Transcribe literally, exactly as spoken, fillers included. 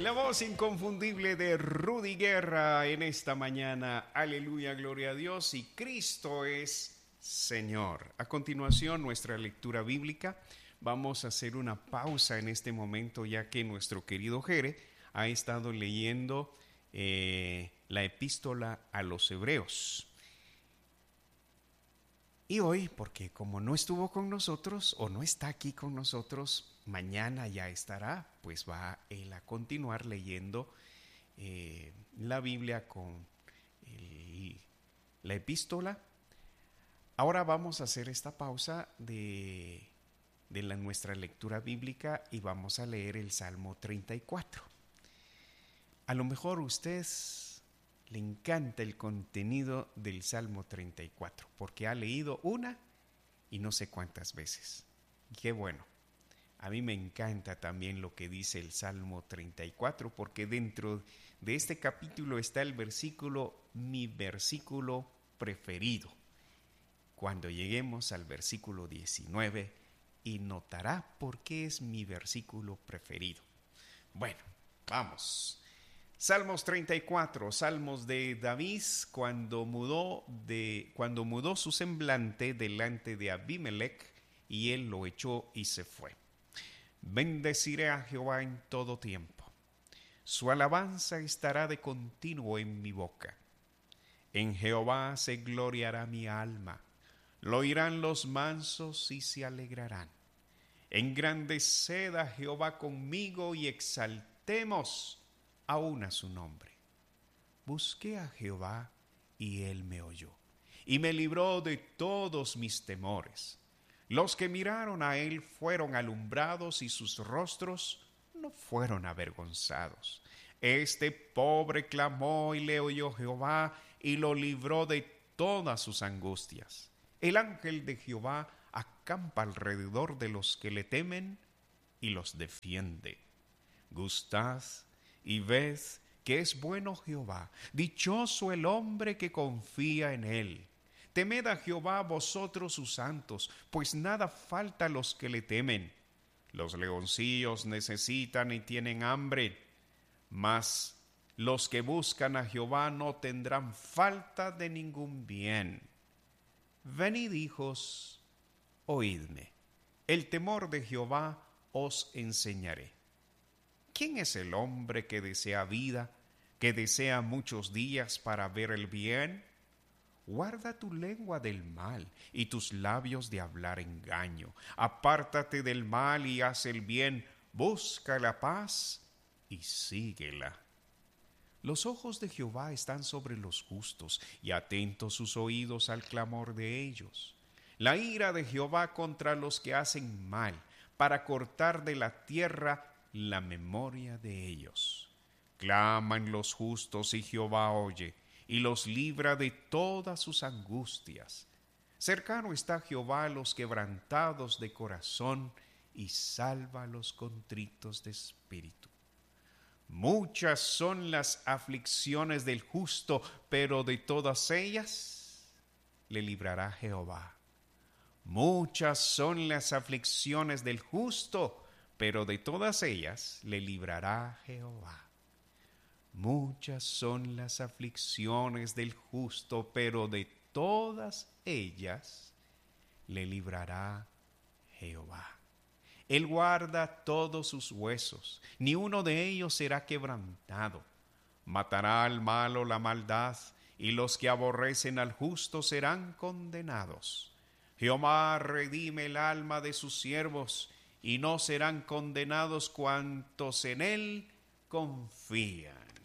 La voz inconfundible de Rudy Guerra en esta mañana. Aleluya, gloria a Dios. Y Cristo es Señor. A continuación, nuestra lectura bíblica. Vamos a hacer una pausa en este momento, ya que nuestro querido Jere ha estado leyendo eh, la epístola a los Hebreos. Y hoy, porque como no estuvo con nosotros o no está aquí con nosotros, mañana ya estará, pues va él a continuar leyendo eh, la Biblia con el, la epístola. Ahora vamos a hacer esta pausa de, de la, nuestra lectura bíblica y vamos a leer el Salmo treinta y cuatro. A lo mejor usted le encanta el contenido del Salmo treinta y cuatro, porque ha leído una y no sé cuántas veces. Qué bueno. A mí me encanta también lo que dice el Salmo treinta y cuatro, porque dentro de este capítulo está el versículo, mi versículo preferido. Cuando lleguemos al versículo diecinueve, y notará por qué es mi versículo preferido. Bueno, vamos. Salmos treinta y cuatro, Salmos de David cuando mudó, de, cuando mudó su semblante delante de Abimelech y él lo echó y se fue. Bendeciré a Jehová en todo tiempo. Su alabanza estará de continuo en mi boca. En Jehová se gloriará mi alma. Lo oirán los mansos y se alegrarán. Engrandeced a Jehová conmigo y exaltemos aún a su nombre. Busqué a Jehová y él me oyó y me libró de todos mis temores. Los que miraron a él fueron alumbrados y sus rostros no fueron avergonzados. Este pobre clamó y le oyó Jehová y lo libró de todas sus angustias. El ángel de Jehová acampa alrededor de los que le temen y los defiende. Gustad y ved que es bueno Jehová, dichoso el hombre que confía en él. Temed a Jehová vosotros sus santos, pues nada falta a los que le temen. Los leoncillos necesitan y tienen hambre, mas los que buscan a Jehová no tendrán falta de ningún bien. Venid, hijos, oídme. El temor de Jehová os enseñaré. ¿Quién es el hombre que desea vida, que desea muchos días para ver el bien? Guarda tu lengua del mal y tus labios de hablar engaño. Apártate del mal y haz el bien, busca la paz y síguela. Los ojos de Jehová están sobre los justos y atentos sus oídos al clamor de ellos. La ira de Jehová contra los que hacen mal, para cortar de la tierra la memoria de ellos. Claman los justos y Jehová oye, y los libra de todas sus angustias. Cercano está Jehová a los quebrantados de corazón, y salva a los contritos de espíritu. Muchas son las aflicciones del justo, pero de todas ellas le librará Jehová. Muchas son las aflicciones del justo, pero de todas ellas le librará Jehová. Muchas son las aflicciones del justo, pero de todas ellas le librará Jehová. Él guarda todos sus huesos, ni uno de ellos será quebrantado. Matará al malo la maldad, y los que aborrecen al justo serán condenados. Jehová redime el alma de sus siervos, y no serán condenados cuantos en él confían.